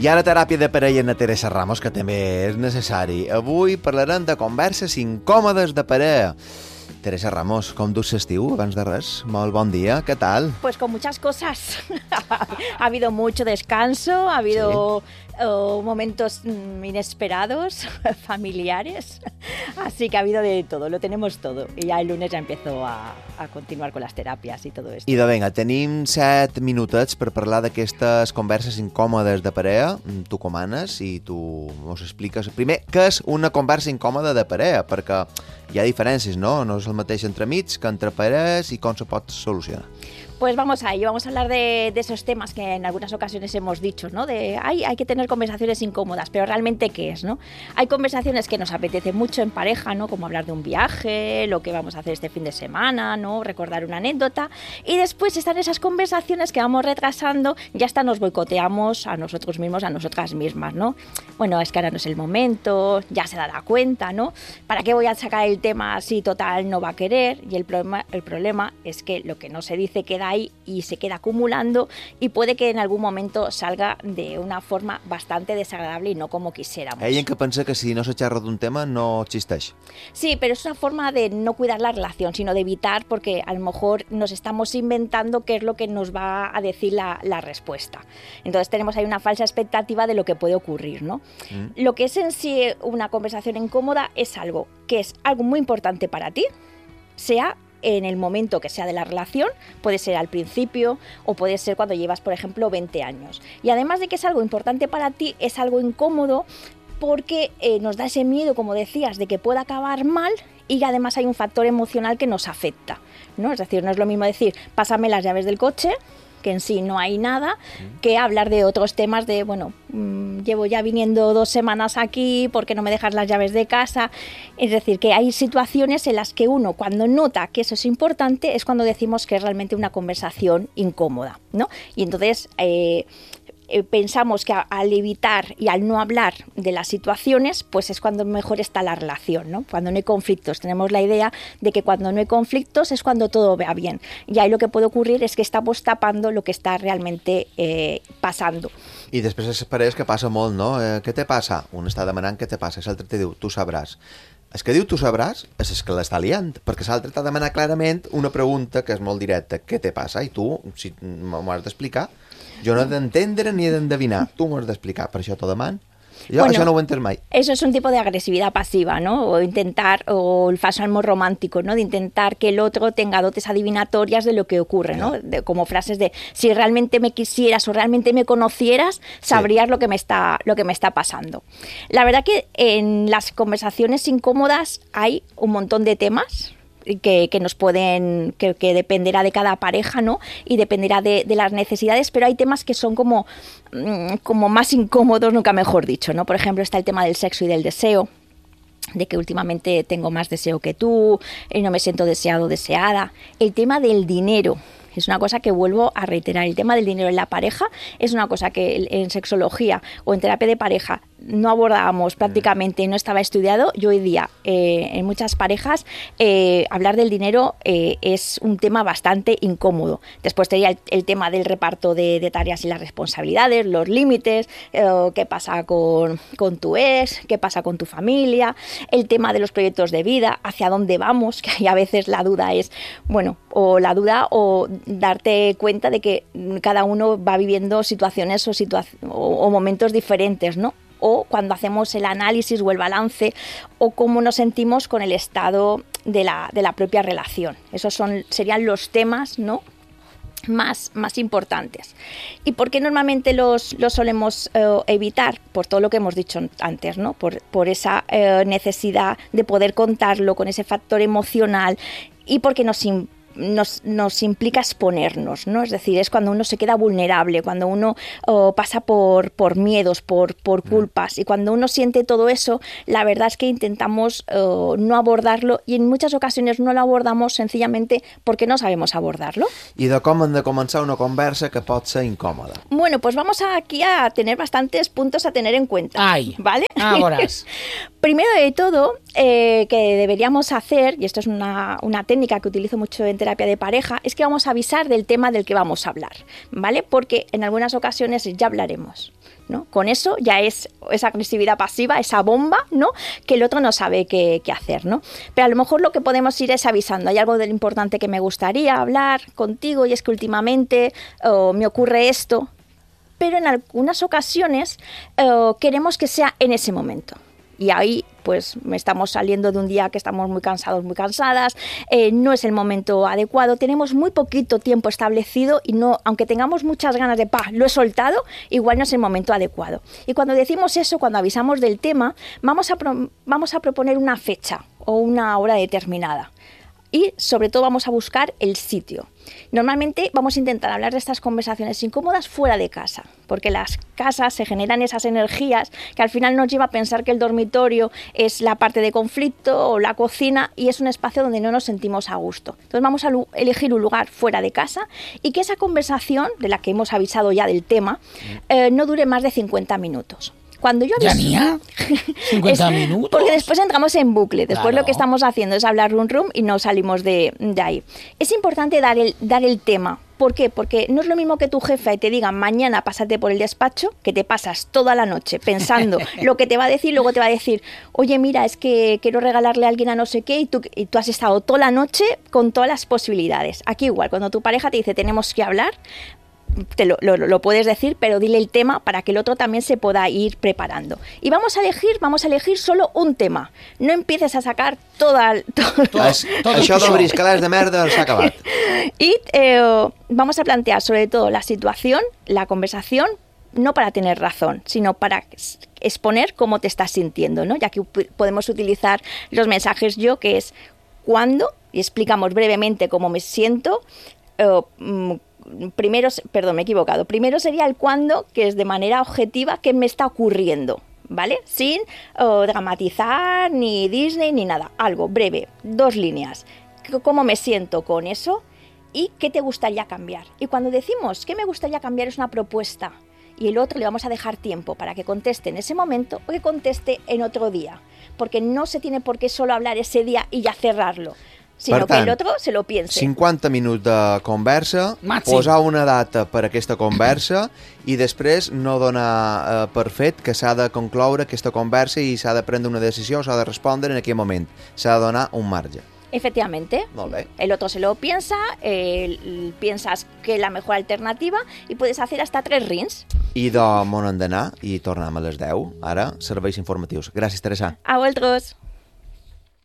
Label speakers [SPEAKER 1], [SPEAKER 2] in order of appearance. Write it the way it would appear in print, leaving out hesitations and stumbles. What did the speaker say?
[SPEAKER 1] I ara teràpia de parella en Teresa Ramos, que també és necessari. Avui parlarem de converses incòmodes de parella. Teresa Ramos, com dus l'estiu, abans de res? Molt bon dia, ¿qué tal?
[SPEAKER 2] Pues con muchas cosas. Ha habido mucho descanso, ha habido momentos inesperados, familiares, así que ha habido de todo, lo tenemos todo. I ja el lunes ja empiezo a continuar con las terapias y todo esto.
[SPEAKER 1] Idò, vinga, tenim 7 minutets per parlar d'aquestes converses incòmodes de parella. Tu comanes i tu mos expliques primer què és una conversa incòmoda de parella, perquè hi ha diferències, no? No és el mateix entre amics que entre parelles i com se pot solucionar.
[SPEAKER 2] Pues vamos a ello, vamos a hablar de esos temas que en algunas ocasiones hemos dicho, ¿no? Hay que tener conversaciones incómodas, pero realmente ¿qué es, no? Hay conversaciones que nos apetece mucho en pareja, ¿no? Como hablar de un viaje, lo que vamos a hacer este fin de semana, ¿no? Recordar una anécdota. Y después están esas conversaciones que vamos retrasando, ya hasta nos boicoteamos a nosotros mismos, a nosotras mismas, ¿no? Bueno, es que ahora no es el momento, ya se dará cuenta, ¿no? ¿Para qué voy a sacar el tema si total no va a querer? Y el problema es que lo que no se dice queda ahí y se queda acumulando y puede que en algún momento salga de una forma bastante desagradable y no como quisiéramos.
[SPEAKER 1] Hay en que pensa que si no se xerra d'un tema no existeix.
[SPEAKER 2] Sí, pero es una forma de no cuidar la relación, sino de evitar, porque a lo mejor nos estamos inventando qué es lo que nos va a decir la respuesta. Entonces tenemos ahí una falsa expectativa de lo que puede ocurrir, ¿no? Lo que es en sí una conversación incómoda es algo que es algo muy importante para ti, sea en el momento que sea de la relación, puede ser al principio o puede ser cuando llevas, por ejemplo, 20 años. Y además de que es algo importante para ti, es algo incómodo porque nos da ese miedo, como decías, de que pueda acabar mal y además hay un factor emocional que nos afecta, ¿no? Es decir, no es lo mismo decir, pásame las llaves del coche, que en sí no hay nada, que hablar de otros temas de, bueno, llevo ya viniendo 2 semanas aquí, ¿por qué no me dejas las llaves de casa? Es decir, que hay situaciones en las que uno, cuando nota que eso es importante, es cuando decimos que es realmente una conversación incómoda, ¿no? Y entonces pensamos que al evitar y al no hablar de las situaciones, pues es cuando mejor está la relación, ¿no? Cuando no hay conflictos. Tenemos la idea de que cuando no hay conflictos es cuando todo va bien. Y ahí lo que puede ocurrir es que estamos tapando lo que está realmente pasando.
[SPEAKER 1] I després es pareix que passa molt, no? Què te passa? Un està demanant què te passa, l'altre te diu, tu sabràs. El que diu tu sabràs és que l'està liant, perquè l'altre t'ha demanat clarament una pregunta que és molt directa, què te passa? I tu, si m'ho has d'explicar, jo no he d'entendre ni he d'endevinar, tu m'ho has d'explicar, per això t'ho demano. Jo això no ho he entès mai.
[SPEAKER 2] Eso es un tipo de agresividad pasiva, ¿no? O intentar, o el falso amor romántico, ¿no? De intentar que el otro tenga dotes adivinatorias de lo que ocurre, ¿no? Como frases de, si realmente me quisieras o realmente me conocieras, sabrías lo que me está pasando. La verdad que en las conversaciones incómodas hay un montón de temas que nos pueden, que dependerá de cada pareja, ¿no? Y dependerá de las necesidades, pero hay temas que son como más incómodos, nunca mejor dicho, ¿no? Por ejemplo, está el tema del sexo y del deseo, de que últimamente tengo más deseo que tú, y no me siento deseado o deseada. El tema del dinero. Es una cosa que vuelvo a reiterar. El tema del dinero en la pareja es una cosa que en sexología o en terapia de pareja no abordábamos prácticamente, no estaba estudiado. Y hoy día en muchas parejas hablar del dinero es un tema bastante incómodo. Después tenía el tema del reparto de tareas y las responsabilidades, los límites, qué pasa con tu ex, qué pasa con tu familia, el tema de los proyectos de vida, hacia dónde vamos, que ahí a veces la duda es, bueno, o darte cuenta de que cada uno va viviendo situaciones o momentos diferentes, ¿no? O cuando hacemos el análisis o el balance o cómo nos sentimos con el estado de la propia relación. Esos serían los temas, ¿no?, más importantes. ¿Y por qué normalmente los solemos evitar? Por todo lo que hemos dicho antes, ¿no? Por esa necesidad de poder contarlo con ese factor emocional y porque nos implica exponernos, ¿no? Es decir, es cuando uno se queda vulnerable, cuando uno pasa por miedos, por culpas, y cuando uno siente todo eso, la verdad es que intentamos no abordarlo y en muchas ocasiones no lo abordamos sencillamente porque no sabemos abordarlo.
[SPEAKER 1] I de com hem de començar una conversa que pot ser incòmoda?
[SPEAKER 2] Bueno, pues vamos aquí a tener bastantes puntos a tener en cuenta.
[SPEAKER 3] Ay,
[SPEAKER 2] ¿vale?
[SPEAKER 3] Ahora.
[SPEAKER 2] Primero de todo, que deberíamos hacer, y esto es una técnica que utilizo mucho en terapia de pareja, es que vamos a avisar del tema del que vamos a hablar, ¿vale? Porque en algunas ocasiones ya hablaremos, ¿no? Con eso ya es esa agresividad pasiva, esa bomba, ¿no? Que el otro no sabe qué hacer, ¿no? Pero a lo mejor lo que podemos ir es avisando. Hay algo de lo importante que me gustaría hablar contigo y es que últimamente me ocurre esto, pero en algunas ocasiones queremos que sea en ese momento. Y ahí, pues, estamos saliendo de un día que estamos muy cansados, muy cansadas, no es el momento adecuado, tenemos muy poquito tiempo establecido y no, aunque tengamos muchas ganas de, lo he soltado, igual no es el momento adecuado. Y cuando decimos eso, cuando avisamos del tema, vamos a proponer una fecha o una hora determinada. Y sobre todo vamos a buscar el sitio. Normalmente vamos a intentar hablar de estas conversaciones incómodas fuera de casa, porque en las casas se generan esas energías que al final nos lleva a pensar que el dormitorio es la parte de conflicto o la cocina y es un espacio donde no nos sentimos a gusto. Entonces vamos a elegir un lugar fuera de casa y que esa conversación, de la que hemos avisado ya del tema, no dure más de 50 minutos. Cuando yo
[SPEAKER 3] ¿Ya mía? ¿50 minutos?
[SPEAKER 2] Porque después entramos en bucle. Después
[SPEAKER 3] Claro.
[SPEAKER 2] lo que estamos haciendo es hablar rum y no salimos de ahí. Es importante dar el tema. ¿Por qué? Porque no es lo mismo que tu jefa y te diga mañana pásate por el despacho, que te pasas toda la noche pensando lo que te va a decir, luego te va a decir, oye, mira, es que quiero regalarle a alguien a no sé qué y tú has estado toda la noche con todas las posibilidades. Aquí igual, cuando tu pareja te dice tenemos que hablar, te lo puedes decir, pero dile el tema para que el otro también se pueda ir preparando. Y vamos a elegir solo un tema. No empieces a sacar todo
[SPEAKER 1] Això del briscalàs de merda s'ha acabat.
[SPEAKER 2] Y vamos a plantear sobre todo la situación, la conversación, no para tener razón, sino para exponer cómo te estás sintiendo, ¿no? Ya que podemos utilizar los mensajes yo, que es cuándo, y explicamos brevemente cómo me siento. Primero sería el cuándo, que es de manera objetiva, qué me está ocurriendo, ¿vale? Sin dramatizar, ni Disney, ni nada. Algo breve, 2 líneas. ¿Cómo me siento con eso? ¿Y qué te gustaría cambiar? Y cuando decimos qué me gustaría cambiar es una propuesta. Y el otro le vamos a dejar tiempo para que conteste en ese momento o que conteste en otro día. Porque no se tiene por qué solo hablar ese día y ya cerrarlo, sinó
[SPEAKER 1] Per tant,
[SPEAKER 2] que el otro se lo piense.
[SPEAKER 1] 50 minuts de conversa,
[SPEAKER 3] Màxim.
[SPEAKER 1] posar una data per a aquesta conversa i després no donar per fet que s'ha de concloure aquesta conversa i s'ha de prendre una decisió o s'ha de respondre en aquell moment. S'ha de donar un marge.
[SPEAKER 2] Efectivamente,
[SPEAKER 1] Molt bé.
[SPEAKER 2] el otro se lo piensa, piensas que es la mejor alternativa y puedes hacer hasta 3 rings.
[SPEAKER 1] I de m'on hem d'anar i tornem a les 10. Ara, serveis informatius. Gràcies, Teresa.
[SPEAKER 2] A vosotros.